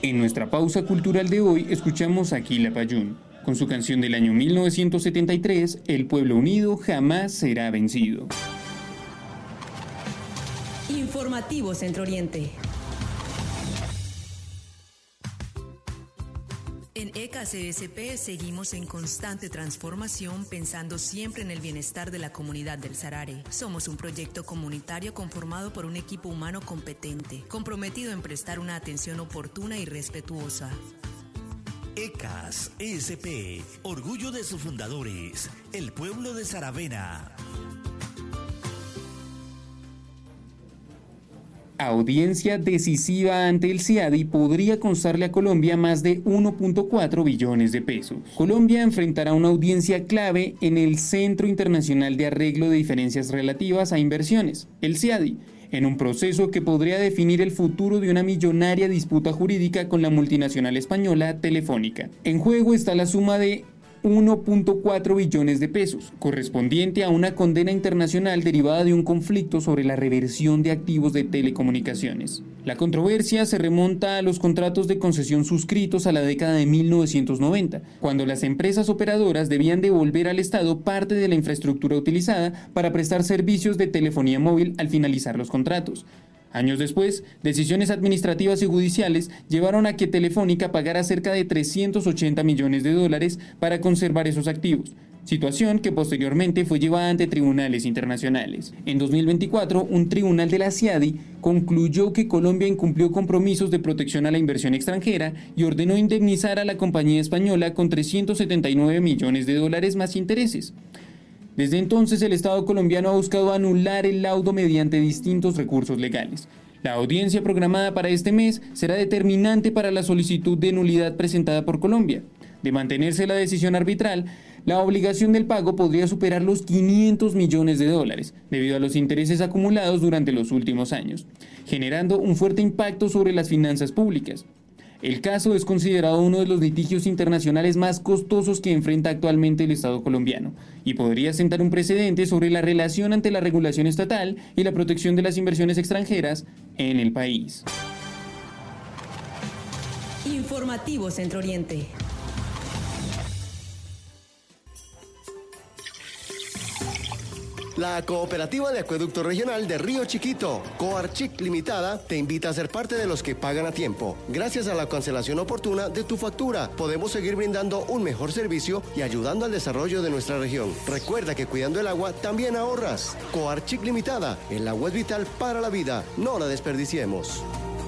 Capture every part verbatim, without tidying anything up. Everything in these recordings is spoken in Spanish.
En nuestra pausa cultural de hoy escuchamos a Quila Payún, con su canción del año mil novecientos setenta y tres, El pueblo unido jamás será vencido. Informativo Centro Oriente. En E K C S P seguimos en constante transformación, pensando siempre en el bienestar de la comunidad del Sarare. Somos un proyecto comunitario conformado por un equipo humano competente, comprometido en prestar una atención oportuna y respetuosa. E K C S P, orgullo de sus fundadores, el pueblo de Saravena. Audiencia decisiva ante el CIADI podría costarle a Colombia más de uno punto cuatro billones de pesos. Colombia enfrentará una audiencia clave en el Centro Internacional de Arreglo de Diferencias Relativas a Inversiones, el CIADI, en un proceso que podría definir el futuro de una millonaria disputa jurídica con la multinacional española Telefónica. En juego está la suma de uno punto cuatro billones de pesos, correspondiente a una condena internacional derivada de un conflicto sobre la reversión de activos de telecomunicaciones. La controversia se remonta a los contratos de concesión suscritos a la década de mil novecientos noventa, cuando las empresas operadoras debían devolver al Estado parte de la infraestructura utilizada para prestar servicios de telefonía móvil al finalizar los contratos. Años después, decisiones administrativas y judiciales llevaron a que Telefónica pagara cerca de trescientos ochenta millones de dólares para conservar esos activos, situación que posteriormente fue llevada ante tribunales internacionales. En dos mil veinticuatro, un tribunal de la CIADI concluyó que Colombia incumplió compromisos de protección a la inversión extranjera y ordenó indemnizar a la compañía española con trescientos setenta y nueve millones de dólares más intereses. Desde entonces, el Estado colombiano ha buscado anular el laudo mediante distintos recursos legales. La audiencia programada para este mes será determinante para la solicitud de nulidad presentada por Colombia. De mantenerse la decisión arbitral, la obligación del pago podría superar los quinientos millones de dólares, debido a los intereses acumulados durante los últimos años, generando un fuerte impacto sobre las finanzas públicas. El caso es considerado uno de los litigios internacionales más costosos que enfrenta actualmente el Estado colombiano y podría sentar un precedente sobre la relación ante la regulación estatal y la protección de las inversiones extranjeras en el país. Informativo Centro Oriente. La Cooperativa de Acueducto Regional de Río Chiquito, Coarchic Limitada, te invita a ser parte de los que pagan a tiempo. Gracias a la cancelación oportuna de tu factura, podemos seguir brindando un mejor servicio y ayudando al desarrollo de nuestra región. Recuerda que cuidando el agua también ahorras. Coarchic Limitada, el agua es vital para la vida, no la desperdiciemos.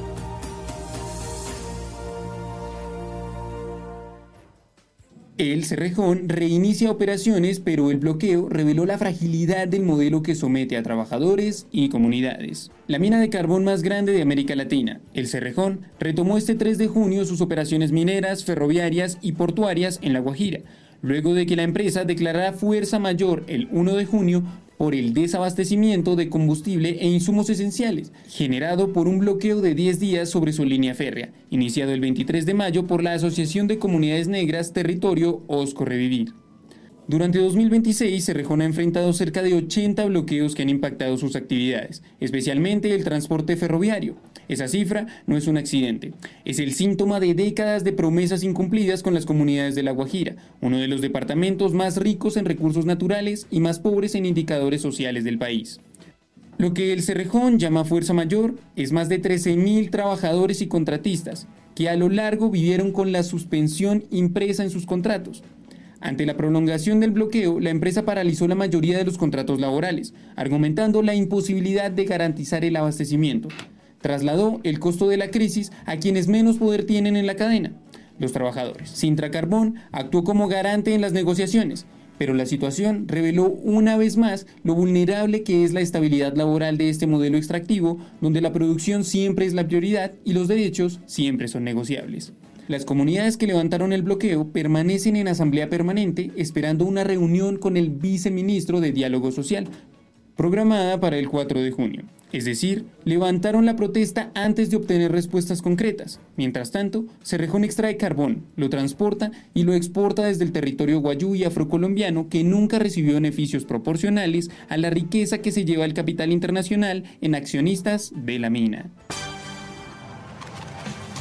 El Cerrejón reinicia operaciones, pero el bloqueo reveló la fragilidad del modelo que somete a trabajadores y comunidades. La mina de carbón más grande de América Latina, el Cerrejón, retomó este tres de junio sus operaciones mineras, ferroviarias y portuarias en La Guajira, luego de que la empresa declarara fuerza mayor el primero de junio por el desabastecimiento de combustible e insumos esenciales, generado por un bloqueo de diez días sobre su línea férrea, iniciado el veintitrés de mayo por la Asociación de Comunidades Negras Territorio Osco Revivir. Durante dos mil veintiséis, Cerrejón ha enfrentado cerca de ochenta bloqueos que han impactado sus actividades, especialmente el transporte ferroviario. Esa cifra no es un accidente, es el síntoma de décadas de promesas incumplidas con las comunidades de La Guajira, uno de los departamentos más ricos en recursos naturales y más pobres en indicadores sociales del país. Lo que el Cerrejón llama fuerza mayor es más de trece mil trabajadores y contratistas que a lo largo vivieron con la suspensión impresa en sus contratos. Ante la prolongación del bloqueo, la empresa paralizó la mayoría de los contratos laborales, argumentando la imposibilidad de garantizar el abastecimiento. Trasladó el costo de la crisis a quienes menos poder tienen en la cadena, los trabajadores. Sintra Carbón actuó como garante en las negociaciones, pero la situación reveló una vez más lo vulnerable que es la estabilidad laboral de este modelo extractivo, donde la producción siempre es la prioridad y los derechos siempre son negociables. Las comunidades que levantaron el bloqueo permanecen en asamblea permanente esperando una reunión con el viceministro de Diálogo Social, programada para el cuatro de junio. Es decir, levantaron la protesta antes de obtener respuestas concretas. Mientras tanto, Cerrejón extrae carbón, lo transporta y lo exporta desde el territorio guayú y afrocolombiano, que nunca recibió beneficios proporcionales a la riqueza que se lleva el capital internacional en accionistas de la mina.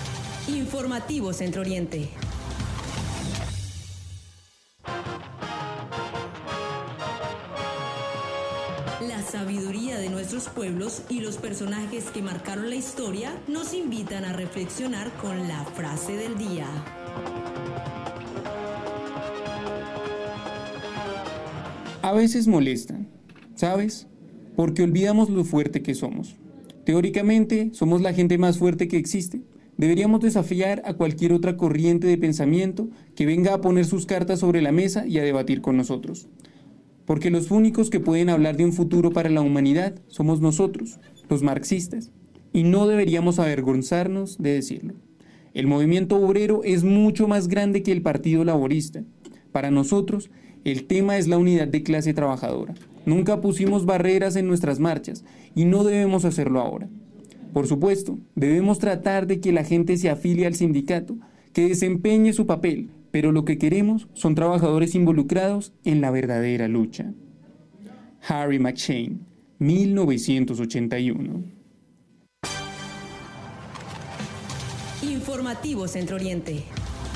Informativo Centro Oriente. La sabiduría de nuestros pueblos y los personajes que marcaron la historia nos invitan a reflexionar con la frase del día. A veces molestan, ¿sabes? Porque olvidamos lo fuerte que somos. Teóricamente, somos la gente más fuerte que existe. Deberíamos desafiar a cualquier otra corriente de pensamiento que venga a poner sus cartas sobre la mesa y a debatir con nosotros. Porque los únicos que pueden hablar de un futuro para la humanidad somos nosotros, los marxistas, y no deberíamos avergonzarnos de decirlo. El movimiento obrero es mucho más grande que el Partido Laborista. Para nosotros, el tema es la unidad de clase trabajadora. Nunca pusimos barreras en nuestras marchas y no debemos hacerlo ahora. Por supuesto, debemos tratar de que la gente se afilie al sindicato, que desempeñe su papel, pero lo que queremos son trabajadores involucrados en la verdadera lucha. Harry McShane, mil novecientos ochenta y uno. Informativo Centro Oriente.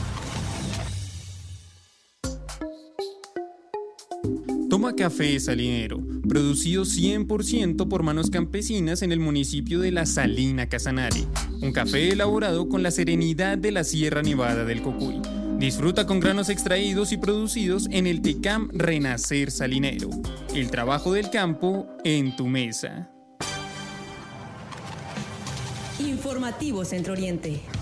Toma Café Salinero, producido cien por ciento por manos campesinas en el municipio de La Salina Casanare. Un café elaborado con la serenidad de la Sierra Nevada del Cocuy. Disfruta con granos extraídos y producidos en el Tecam Renacer Salinero. El trabajo del campo en tu mesa. Informativo Centro Oriente.